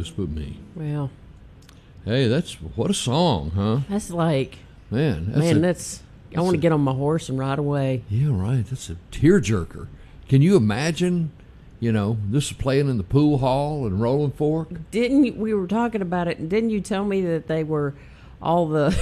most but me. Well, hey, what a song, huh? That's like, man. I want to get on my horse and ride away. Yeah, right. That's a tearjerker. Can you imagine? This is playing in the pool hall in Rolling Fork. We were talking about it, and didn't you tell me that they were all the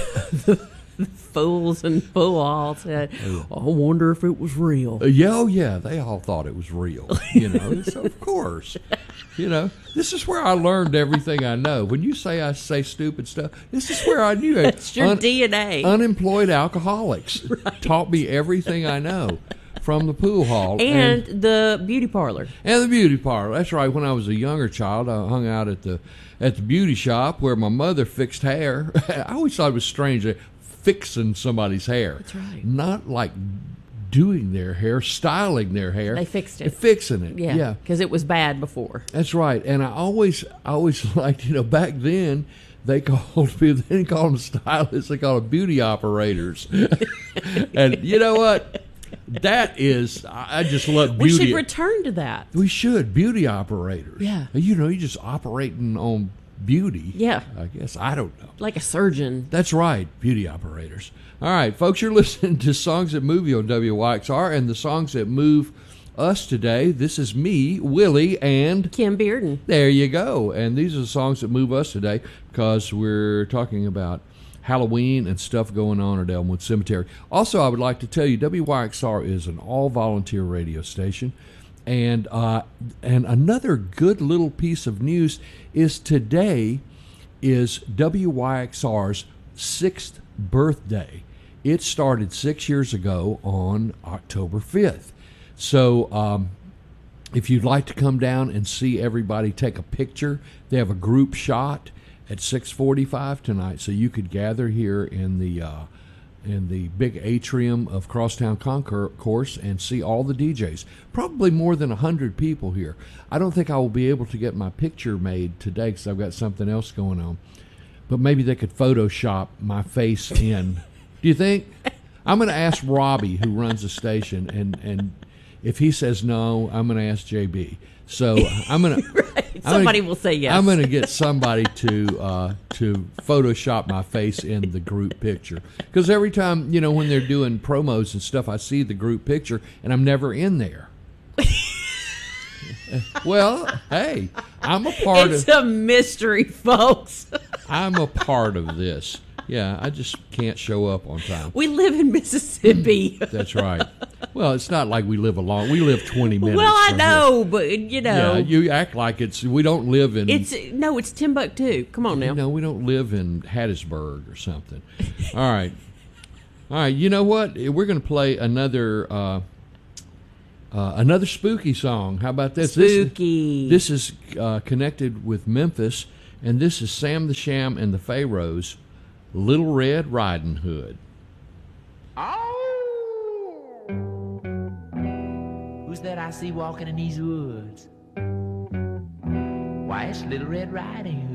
fools and pool halls said, I wonder if it was real. Yeah, they all thought it was real. So of course. This is where I learned everything I know. When you say I say stupid stuff, this is where I knew it. It's your DNA. Unemployed alcoholics taught me everything I know. From the pool hall. And the beauty parlor. And the beauty parlor. That's right. When I was a younger child, I hung out at the beauty shop where my mother fixed hair. I always thought it was strange, fixing somebody's hair. That's right. Not like doing their hair, styling their hair. They fixed it. Fixing it. Yeah. Because it was bad before. That's right. And I always liked, back then, they didn't call them stylists, they called them beauty operators. And you know what? I just love beauty. We should return to that. We should. Beauty operators. Yeah. You're just operating on beauty. Yeah. I guess. I don't know. Like a surgeon. That's right. Beauty operators. All right, folks, you're listening to Songs That Move You on WYXR, and the songs that move us today. This is me, Willie, and Kim Bearden. There you go. And these are the songs that move us today because we're talking about Halloween and stuff going on at Elmwood Cemetery. Also, I would like to tell you, WYXR is an all-volunteer radio station. And another good little piece of news is today is WYXR's 6th birthday. It started 6 years ago on October 5th. So if you'd like to come down and see everybody take a picture, they have a group shot at 6:45 tonight, so you could gather here in the big atrium of Crosstown Concourse and see all the DJs. Probably more than 100 people here. I don't think I will be able to get my picture made today because I've got something else going on. But maybe they could Photoshop my face in. Do you think? I'm going to ask Robbie, who runs the station, and if he says no, I'm going to ask JB. So I'm going to... Right. Somebody will say yes. I'm going to get somebody to Photoshop my face in the group picture. Because every time, when they're doing promos and stuff, I see the group picture, and I'm never in there. Well, hey, I'm a part of... It's a mystery, folks. I'm a part of this. Yeah, I just can't show up on time. We live in Mississippi. That's right. Well, it's not like we live we live 20 minutes. Well, I know, but Yeah, you act like we don't live in... It's Timbuktu. Come on now. No, we don't live in Hattiesburg or something. All right. You know what? We're going to play another spooky song. How about this? Spooky. This is connected with Memphis, and this is Sam the Sham and the Pharaohs, Little Red Riding Hood. Oh! Who's that I see walking in these woods? Why, it's Little Red Riding Hood.